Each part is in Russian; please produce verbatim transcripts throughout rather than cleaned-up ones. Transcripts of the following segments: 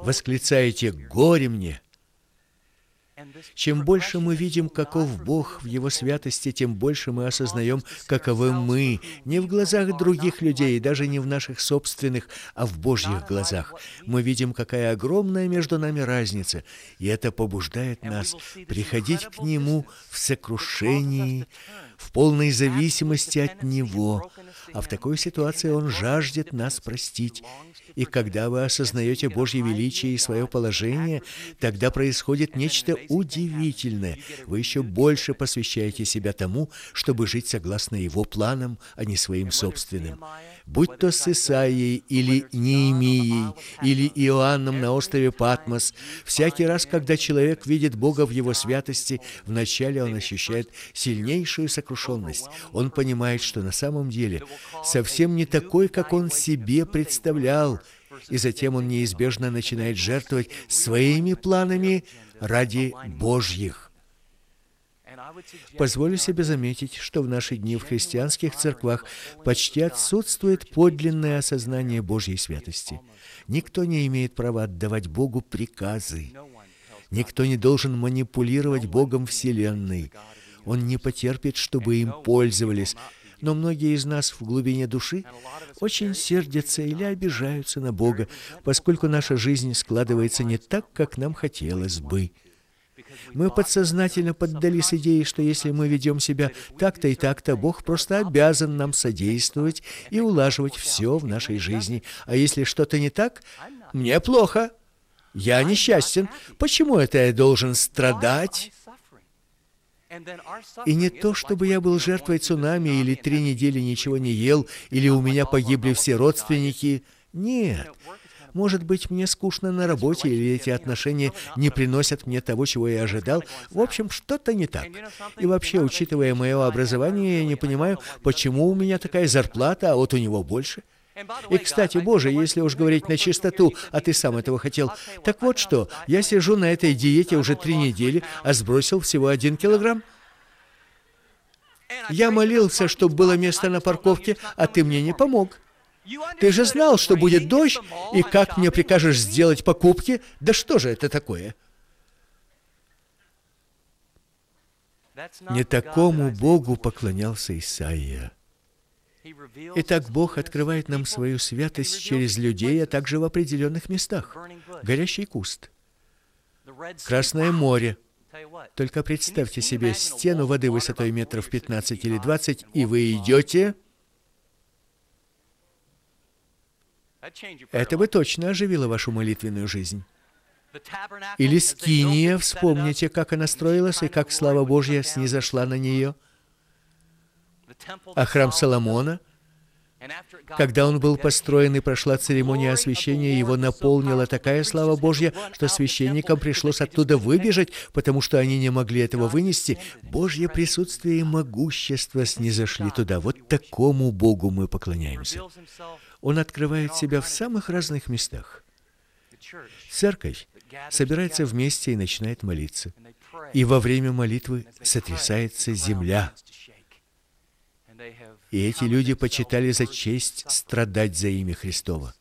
восклицаете «Горе мне!». Чем больше мы видим, каков Бог в Его святости, тем больше мы осознаем, каковы мы, не в глазах других людей, даже не в наших собственных, а в Божьих глазах. Мы видим, какая огромная между нами разница, и это побуждает нас приходить к Нему в сокрушении, в полной зависимости от Него. А в такой ситуации Он жаждет нас простить. И когда вы осознаете Божье величие и свое положение, тогда происходит нечто удивительное. Вы еще больше посвящаете себя тому, чтобы жить согласно Его планам, а не своим собственным. Будь то с Исаией или Неемией, или Иоанном на острове Патмос, всякий раз, когда человек видит Бога в Его святости, вначале он ощущает сильнейшую сокрушенность. Он понимает, что на самом деле совсем не такой, как он себе представлял, и затем он неизбежно начинает жертвовать своими планами ради Божьих. Позволю себе заметить, что в наши дни в христианских церквах почти отсутствует подлинное осознание Божьей святости. Никто не имеет права отдавать Богу приказы. Никто не должен манипулировать Богом Вселенной. Он не потерпит, чтобы им пользовались. Но многие из нас в глубине души очень сердятся или обижаются на Бога, поскольку наша жизнь складывается не так, как нам хотелось бы. Мы подсознательно поддались идее, что если мы ведем себя так-то и так-то, Бог просто обязан нам содействовать и улаживать все в нашей жизни. А если что-то не так, мне плохо, я несчастен. Почему это я должен страдать? И не то, чтобы я был жертвой цунами, или три недели ничего не ел, или у меня погибли все родственники. Нет. Может быть, мне скучно на работе, или эти отношения не приносят мне того, чего я ожидал. В общем, что-то не так. И вообще, учитывая мое образование, я не понимаю, почему у меня такая зарплата, а вот у него больше. И, кстати, Боже, если уж говорить на чистоту, а ты сам этого хотел. Так вот что, я сижу на этой диете уже три недели, а сбросил всего один килограмм. Я молился, чтобы было место на парковке, а ты мне не помог. Ты же знал, что будет дождь, и как мне прикажешь сделать покупки? Да что же это такое? Не такому Богу поклонялся Исаия. Итак, Бог открывает нам свою святость через людей, а также в определенных местах. Горящий куст, Красное море. Только представьте себе стену воды высотой метров пятнадцать или двадцать, и вы идете. Это бы точно оживило вашу молитвенную жизнь. Или скиния, вспомните, как она строилась и как слава Божья снизошла на нее. А храм Соломона, когда он был построен и прошла церемония освящения, его наполнила такая слава Божья, что священникам пришлось оттуда выбежать, потому что они не могли этого вынести. Божье присутствие и могущество снизошли туда. Вот такому Богу мы поклоняемся. Он открывает себя в самых разных местах. Церковь собирается вместе и начинает молиться. И во время молитвы сотрясается земля. И эти люди почитали за честь страдать за имя Христово.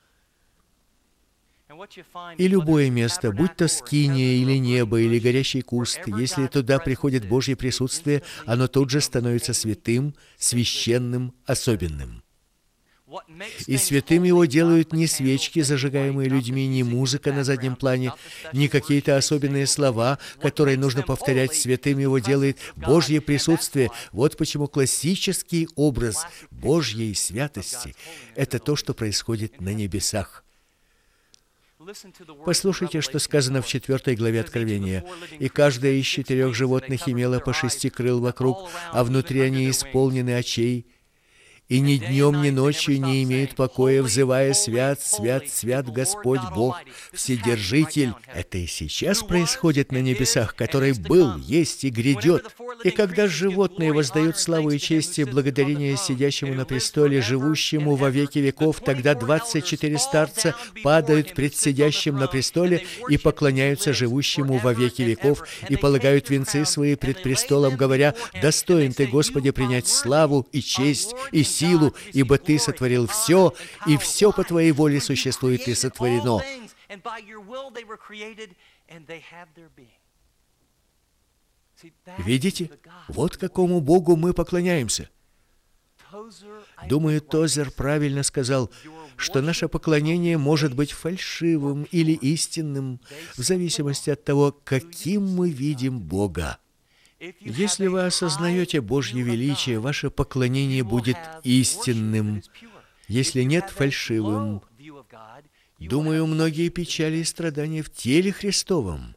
И любое место, будь то скиния или небо, или горящий куст, если туда приходит Божье присутствие, оно тут же становится святым, священным, особенным. И святым его делают не свечки, зажигаемые людьми, не музыка на заднем плане, не какие-то особенные слова, которые нужно повторять. Святым его делает Божье присутствие. Вот почему классический образ Божьей святости – это то, что происходит на небесах. Послушайте, что сказано в четвертой главе Откровения. «И каждое из четырех животных имело по шести крыл вокруг, а внутри они исполнены очей, и ни днем, ни ночью не имеют покоя, взывая: свят, свят, свят Господь Бог, Вседержитель». Это и сейчас происходит на небесах, который был, есть и грядет. И когда животные воздают славу и честь и благодарение сидящему на престоле, живущему во веки веков, тогда двадцать четыре старца падают пред сидящим на престоле и поклоняются живущему во веки веков, и полагают венцы свои пред престолом, говоря: «Достоин ты, Господи, принять славу и честь и силу, ибо Ты сотворил все, и все по Твоей воле существует и сотворено». Видите, вот какому Богу мы поклоняемся. Думаю, Тозер правильно сказал, что наше поклонение может быть фальшивым или истинным, в зависимости от того, каким мы видим Бога. Если вы осознаете Божье величие, ваше поклонение будет истинным, если нет, фальшивым. Думаю, многие печали и страдания в теле Христовом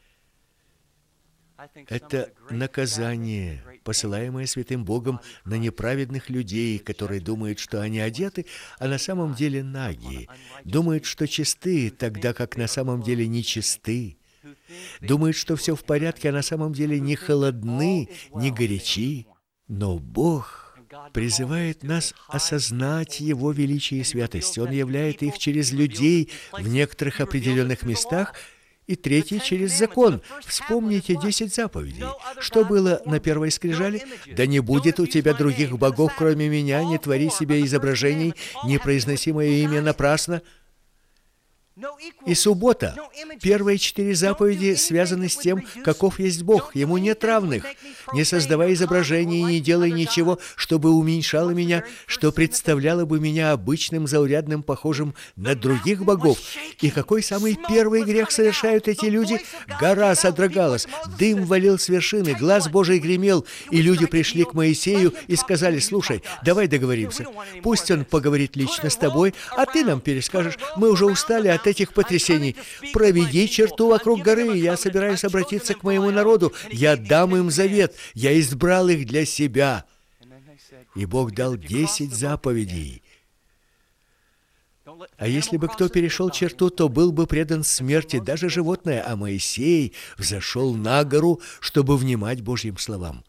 — это наказание, посылаемое святым Богом на неправедных людей, которые думают, что они одеты, а на самом деле наги, думают, что чисты, тогда как на самом деле не чисты, думают, что все в порядке, а на самом деле не холодны, не горячи. Но Бог призывает нас осознать Его величие и святость. Он являет их через людей в некоторых определенных местах, и третий через закон. Вспомните десять заповедей. Что было на первой скрижали? «Да не будет у тебя других богов, кроме меня, не твори себе изображений, не произноси мое имя напрасно». И суббота. Первые четыре заповеди связаны с тем, каков есть Бог. Ему нет равных. Не создавай изображений, не делай ничего, чтобы уменьшало меня, что представляло бы меня обычным, заурядным, похожим на других богов. И какой самый первый грех совершают эти люди? Гора содрогалась, дым валил с вершины, глаз Божий гремел, и люди пришли к Моисею и сказали: «Слушай, давай договоримся. Пусть он поговорит лично с тобой, а ты нам перескажешь. Мы уже устали от этих потрясений. Проведи черту вокруг горы, я собираюсь обратиться к моему народу. Я дам им завет, я избрал их для себя». И Бог дал десять заповедей. А если бы кто перешел черту, то был бы предан смерти, даже животное, а Моисей взошел на гору, чтобы внимать Божьим словам.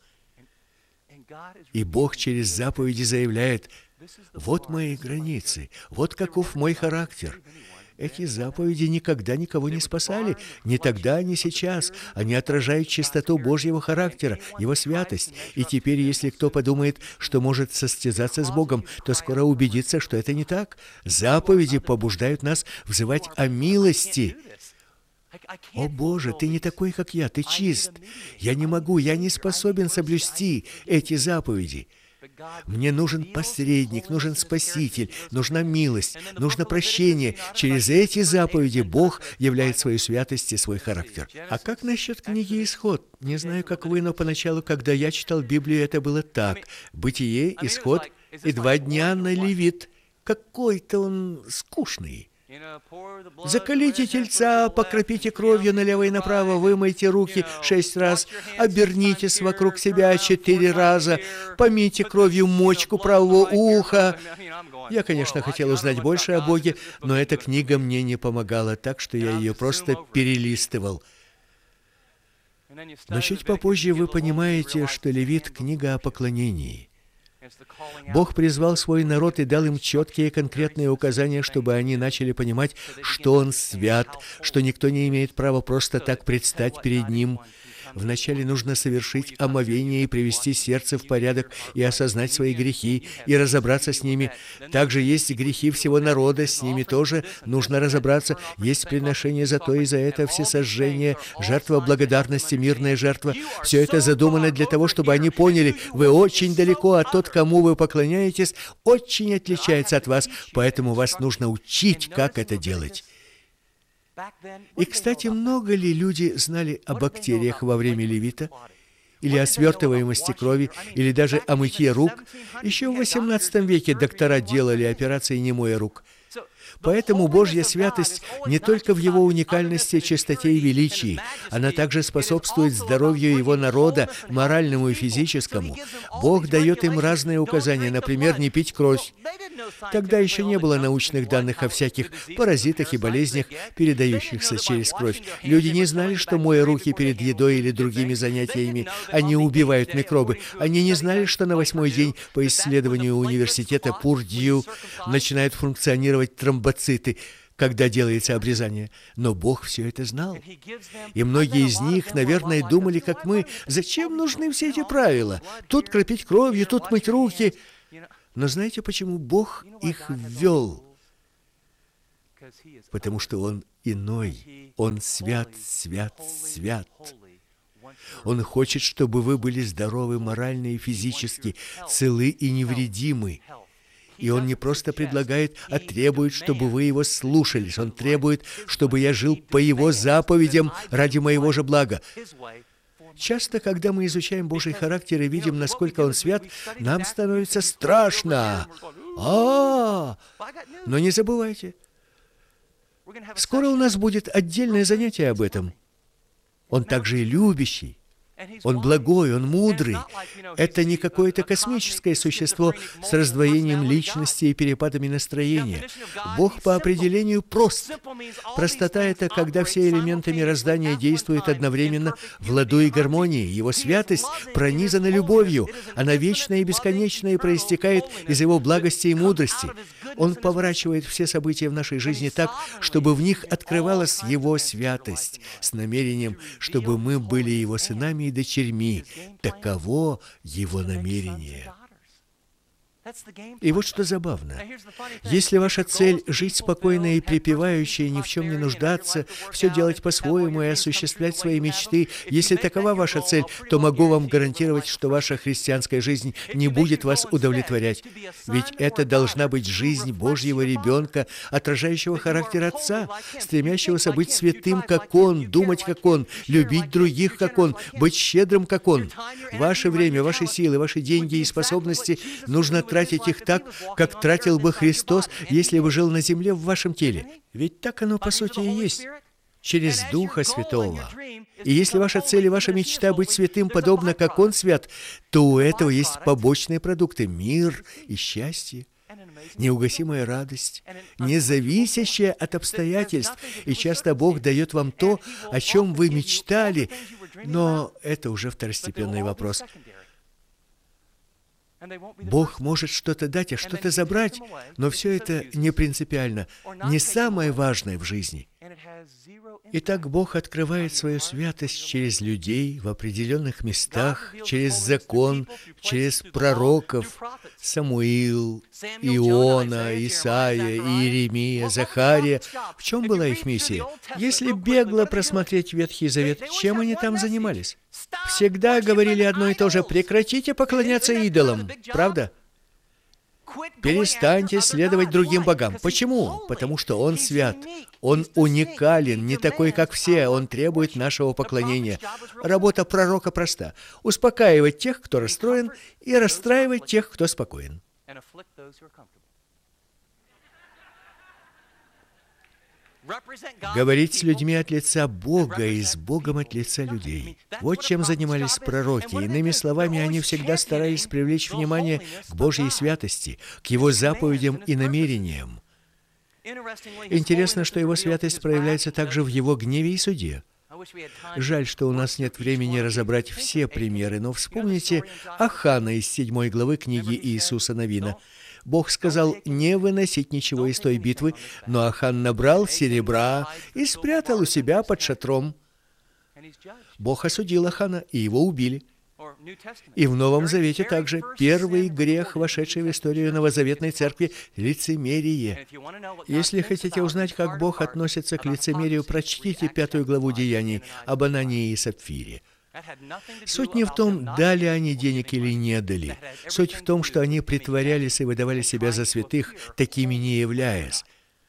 И Бог через заповеди заявляет: «Вот мои границы, вот каков мой характер». Эти заповеди никогда никого не спасали, ни тогда, ни сейчас. Они отражают чистоту Божьего характера, Его святость. И теперь, если кто подумает, что может состязаться с Богом, то скоро убедится, что это не так. Заповеди побуждают нас взывать о милости. «О Боже, Ты не такой, как я, Ты чист. Я не могу, я не способен соблюсти эти заповеди. Мне нужен посредник, нужен Спаситель, нужна милость, нужно прощение. Через эти заповеди Бог являет свою святость и свой характер». А как насчет книги «Исход»? Не знаю, как вы, но поначалу, когда я читал Библию, это было так. Бытие, Исход и два дня на Левит. Какой-то он скучный. Заколите тельца, покропите кровью налево и направо, вымойте руки шесть раз, обернитесь вокруг себя четыре раза, помийте кровью мочку правого уха. Я, конечно, хотел узнать больше о Боге, но эта книга мне не помогала, так что я ее просто перелистывал. Но чуть попозже вы понимаете, что Левит — книга о поклонении. Бог призвал свой народ и дал им четкие и конкретные указания, чтобы они начали понимать, что Он свят, что никто не имеет права просто так предстать перед Ним. Вначале нужно совершить омовение и привести сердце в порядок, и осознать свои грехи, и разобраться с ними. Также есть грехи всего народа, с ними тоже нужно разобраться. Есть приношение за то и за это, всесожжение, жертва благодарности, мирная жертва. Все это задумано для того, чтобы они поняли: вы очень далеко, а тот, кому вы поклоняетесь, очень отличается от вас, поэтому вас нужно учить, как это делать. И, кстати, много ли люди знали о бактериях во время Левита? Или о свертываемости крови, или даже о мытье рук? Еще в восемнадцатом веке доктора делали операции, не моя рук. Поэтому Божья святость не только в Его уникальности, чистоте и величии, она также способствует здоровью Его народа, моральному и физическому. Бог дает им разные указания, например, не пить кровь. Тогда еще не было научных данных о всяких паразитах и болезнях, передающихся через кровь. Люди не знали, что, моя руки перед едой или другими занятиями, они убивают микробы. Они не знали, что на восьмой день по исследованию университета Пурдью начинают функционировать тромбоциты, когда делается обрезание. Но Бог все это знал. И многие из них, наверное, думали, как мы: зачем нужны все эти правила? Тут кропить кровью, тут мыть руки. Но знаете, почему Бог их ввел? потому что Он иной. Он свят, свят, свят. Он хочет, чтобы вы были здоровы морально и физически, целы и невредимы. И Он не просто предлагает, а требует, чтобы вы Его слушались. Он требует, чтобы я жил по Его заповедям ради моего же блага. Часто, когда мы изучаем Божий характер и видим, насколько Он свят, нам становится страшно. А, но не забывайте, скоро у нас будет отдельное занятие об этом. Он также и любящий. Он благой, Он мудрый. Это не какое-то космическое существо с раздвоением личности и перепадами настроения. Бог по определению прост. Простота — это когда все элементы мироздания действуют одновременно в ладу и гармонии. Его святость пронизана любовью. Она вечная и бесконечная и проистекает из Его благости и мудрости. Он поворачивает все события в нашей жизни так, чтобы в них открывалась Его святость, с намерением, чтобы мы были Его сынами и дочерьми. Таково Его намерение. И вот что забавно. Если ваша цель — жить спокойно и припевающе, ни в чем не нуждаться, все делать по-своему и осуществлять свои мечты, если такова ваша цель, то могу вам гарантировать, что ваша христианская жизнь не будет вас удовлетворять. Ведь это должна быть жизнь Божьего ребенка, отражающего характер Отца, стремящегося быть святым, как Он, думать, как Он, любить других, как Он, быть щедрым, как Он. Ваше время, ваши силы, ваши деньги и способности нужно тратить их так, как тратил бы Христос, если бы жил на земле в вашем теле. Ведь так оно, по сути, и есть. Через Духа Святого. И если ваша цель и ваша мечта быть святым, подобно как Он свят, то у этого есть побочные продукты — мир и счастье, неугасимая радость, не зависящая от обстоятельств. И часто Бог дает вам то, о чем вы мечтали, но это уже второстепенный вопрос. Бог может что-то дать, а что-то забрать, но все это не принципиально, не самое важное в жизни. Итак, Бог открывает свою святость через людей в определенных местах, через закон, через пророков: Самуил, Иона, Исаия, Иеремия, Захария. В чем была их миссия? Если бегло просмотреть Ветхий Завет, чем они там занимались? Всегда говорили одно и то же: прекратите поклоняться идолам. Правда? Перестаньте следовать другим богам. Почему? Потому что Он свят. Он уникален, не такой, как все. Он требует нашего поклонения. Работа пророка проста: успокаивать тех, кто расстроен, и расстраивать тех, кто спокоен. Говорить с людьми от лица Бога и с Богом от лица людей. Вот чем занимались пророки. Иными словами, они всегда старались привлечь внимание к Божьей святости, к Его заповедям и намерениям. Интересно, что Его святость проявляется также в Его гневе и суде. Жаль, что у нас нет времени разобрать все примеры, но вспомните Ахана из седьмой главы книги Иисуса Навина. Бог сказал не выносить ничего из той битвы, но Ахан набрал серебра и спрятал у себя под шатром. Бог осудил Ахана, и его убили. И в Новом Завете также первый грех, вошедший в историю новозаветной церкви — лицемерие. Если хотите узнать, как Бог относится к лицемерию, прочтите пятую главу Деяний об Анании и Сапфире. Суть не в том, дали они денег или не дали. Суть в том, что они притворялись и выдавали себя за святых, такими не являясь.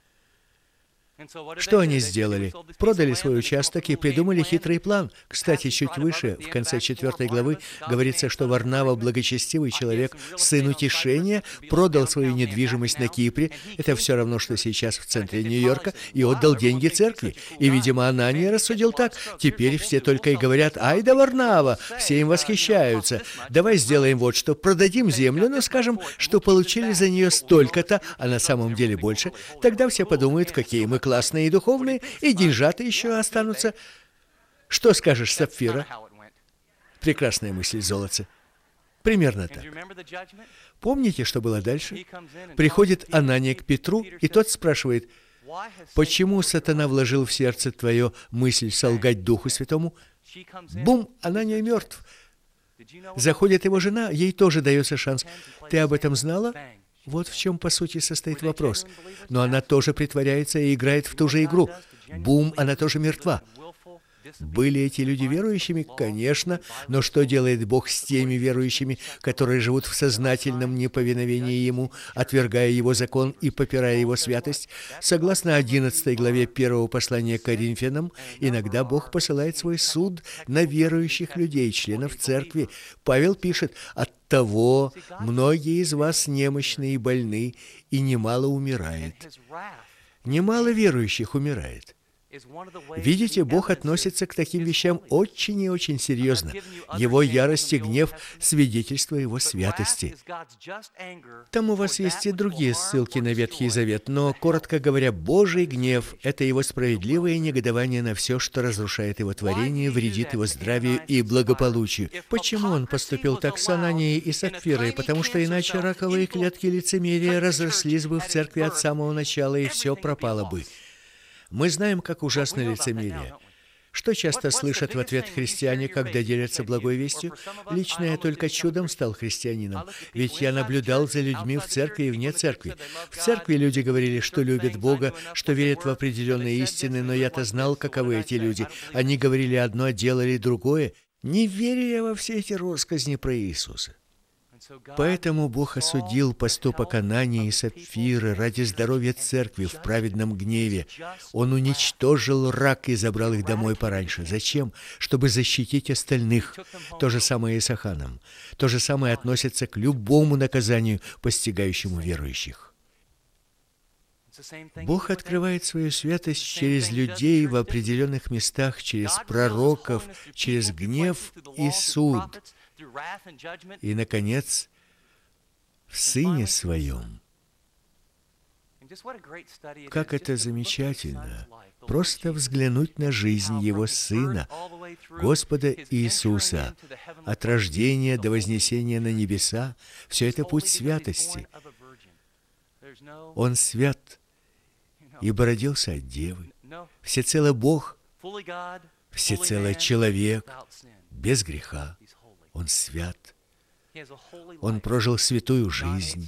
Что они сделали? Продали свой участок и придумали хитрый план. Кстати, чуть выше, в конце четвертой главы, говорится, что Варнава, благочестивый человек, сын утешения, продал свою недвижимость на Кипре, это все равно, что сейчас в центре Нью-Йорка, и отдал деньги церкви. И, видимо, Анания рассудил так: теперь все только и говорят: «Ай да Варнава!» Все им восхищаются. Давай сделаем вот что: продадим землю, но скажем, что получили за нее столько-то, а на самом деле больше. Тогда все подумают, какие мы классные и духовные, и деньжата еще останутся. Что скажешь, Сапфира? Прекрасная мысль, золотце. Примерно так. Помните, что было дальше? Приходит Анания к Петру, и тот спрашивает: «Почему сатана вложил в сердце твое мысль солгать Духу Святому?» Бум! Анания мертв. Заходит его жена, ей тоже дается шанс. «Ты об этом знала?» Вот в чем, по сути, состоит вопрос. Но она тоже притворяется и играет в ту же игру. Бум, она тоже мертва. Были эти люди верующими? Конечно. Но что делает Бог с теми верующими, которые живут в сознательном неповиновении Ему, отвергая Его закон и попирая Его святость? Согласно одиннадцатой главе первого послания к Коринфянам, иногда Бог посылает свой суд на верующих людей, членов церкви. Павел пишет: «Оттого многие из вас немощны и больны, и немало умирает». Немало верующих умирает. Видите, Бог относится к таким вещам очень и очень серьезно. Его ярость и гнев – свидетельство Его святости. Там у вас есть и другие ссылки на Ветхий Завет, но, коротко говоря, Божий гнев – это Его справедливое негодование на все, что разрушает Его творение, вредит Его здравию и благополучию. Почему Он поступил так с Ананией и Сапфирой? Потому что иначе раковые клетки лицемерия разрослись бы в церкви от самого начала, и все пропало бы. Мы знаем, как ужасно лицемерие. Что часто слышат в ответ христиане, когда делятся благой вестью? Лично я только чудом стал христианином, ведь я наблюдал за людьми в церкви и вне церкви. В церкви люди говорили, что любят Бога, что верят в определенные истины, но я-то знал, каковы эти люди. Они говорили одно, делали другое. Не верю я во все эти россказни про Иисуса. Поэтому Бог осудил поступок Анании и Сапфиры ради здоровья церкви в праведном гневе. Он уничтожил рак и забрал их домой пораньше. Зачем? Чтобы защитить остальных. То же самое и с Аханом. То же самое относится к любому наказанию, постигающему верующих. Бог открывает свою святость через людей в определенных местах, через пророков, через гнев и суд. И, наконец, в Сыне Своем. Как это замечательно! Просто взглянуть на жизнь Его Сына, Господа Иисуса, от рождения до вознесения на небеса. Все это путь святости. Он свят, ибо родился от Девы. Всецело Бог, всецело человек, без греха. Он свят. Он прожил святую жизнь.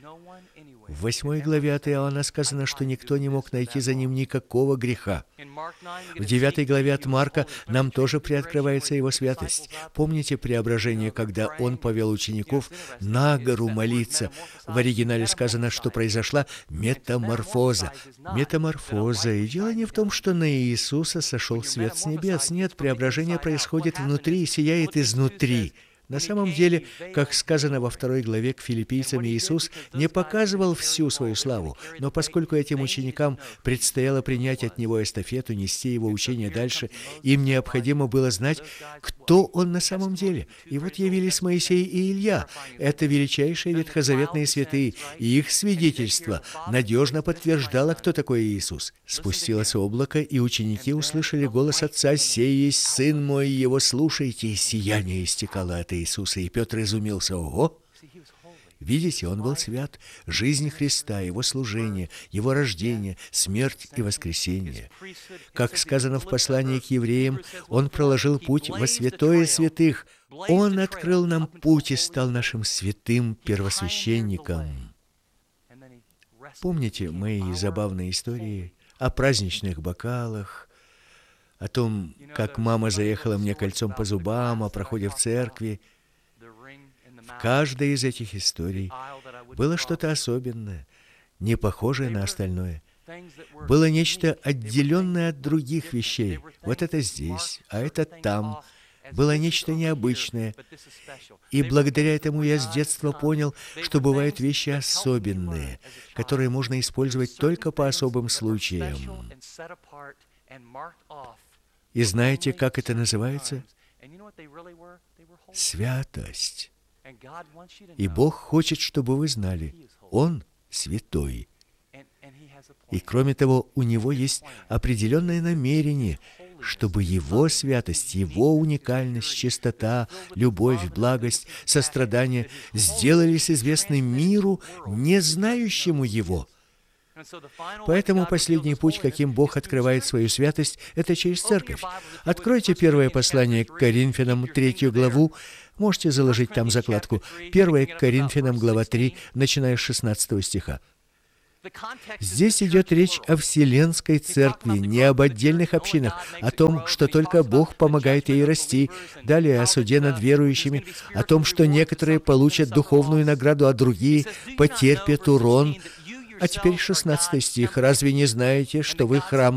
В восьмой главе от Иоанна сказано, что никто не мог найти за ним никакого греха. В девятой главе от Марка нам тоже приоткрывается его святость. Помните преображение, когда он повел учеников на гору молиться? В оригинале сказано, что произошла метаморфоза. Метаморфоза. И дело не в том, что на Иисуса сошел свет с небес. Нет, преображение происходит внутри и сияет изнутри. На самом деле, как сказано во второй главе к филиппийцам, Иисус не показывал всю свою славу, но поскольку этим ученикам предстояло принять от Него эстафету, нести Его учение дальше, им необходимо было знать, кто Он на самом деле. И вот явились Моисей и Илья. Это величайшие ветхозаветные святые, и их свидетельство надежно подтверждало, кто такой Иисус. Спустилось облако, и ученики услышали голос Отца: «Сей есть Сын мой, Его слушайте». И сияние истекало от Иисуса, и Петр изумился. Ого! Видите, Он был свят. Жизнь Христа, Его служение, Его рождение, смерть и воскресение. Как сказано в послании к евреям, Он проложил путь во святое святых. Он открыл нам путь и стал нашим святым первосвященником. Помните мои забавные истории о праздничных бокалах, о том, как мама заехала мне кольцом по зубам, о проходе в церкви? В каждой из этих историй было что-то особенное, не похожее на остальное. Было нечто отделенное от других вещей. Вот это здесь, а это там. Было нечто необычное. И благодаря этому я с детства понял, что бывают вещи особенные, которые можно использовать только по особым случаям. И знаете, как это называется? Святость. И Бог хочет, чтобы вы знали, Он святой. И кроме того, у Него есть определенное намерение, чтобы Его святость, Его уникальность, чистота, любовь, благость, сострадание сделались известны миру, не знающему Его. Поэтому последний путь, каким Бог открывает свою святость, это через церковь. Откройте первое послание к Коринфянам, третью главу. Можете заложить там закладку. первое Коринфянам, глава три, начиная с шестнадцатого стиха. Здесь идет речь о Вселенской Церкви, не об отдельных общинах, о том, что только Бог помогает ей расти, далее о суде над верующими, о том, что некоторые получат духовную награду, а другие потерпят урон. А теперь шестнадцатый стих. «Разве не знаете, что вы храм